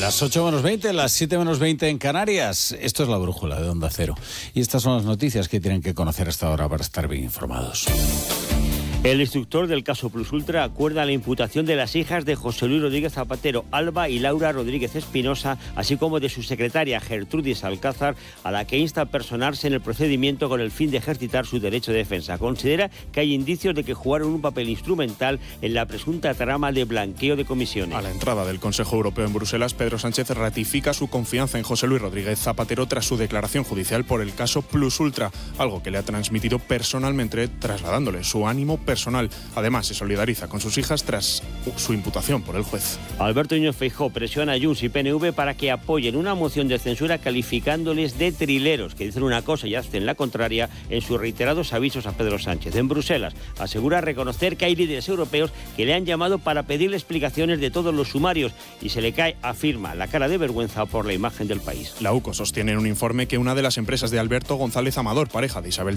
Las 8:20, las 7:20 en Canarias. Esto es La Brújula de Onda Cero. Y estas son las noticias que tienen que conocer hasta ahora para estar bien informados. El instructor del caso Plus Ultra acuerda la imputación de las hijas de José Luis Rodríguez Zapatero, Alba y Laura Rodríguez Espinosa, así como de su secretaria Gertrudis Alcázar, a la que insta a personarse en el procedimiento con el fin de ejercitar su derecho de defensa. Considera que hay indicios de que jugaron un papel instrumental en la presunta trama de blanqueo de comisiones. A la entrada del Consejo Europeo en Bruselas, Pedro Sánchez ratifica su confianza en José Luis Rodríguez Zapatero tras su declaración judicial por el caso Plus Ultra, algo que le ha transmitido personalmente, trasladándole su ánimo personal. Además, se solidariza con sus hijas tras su imputación por el juez. Alberto Núñez Feijóo presiona a Junts y PNV para que apoyen una moción de censura calificándoles de trileros, que dicen una cosa y hacen la contraria en sus reiterados avisos a Pedro Sánchez. En Bruselas asegura reconocer que hay líderes europeos que le han llamado para pedirle explicaciones de todos los sumarios y se le cae, afirma, la cara de vergüenza por la imagen del país. La UCO sostiene en un informe que una de las empresas de Alberto González Amador, pareja de Isabel